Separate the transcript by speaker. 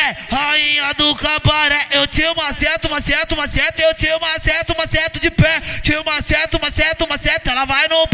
Speaker 1: rainha do cabaré. Eu te maceto, maceto, maceto. Eu te maceto, maceto de pé. Te maceto, maceto, maceto. Ela vai no